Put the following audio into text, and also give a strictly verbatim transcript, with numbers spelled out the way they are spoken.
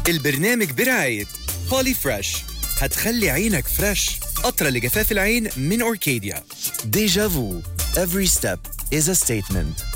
البرنامج برعاية بولي فريش، هتخلي عينك فريش. قطرة لجفاف العين من أوركيديا. ديجا فو. Every step is a statement.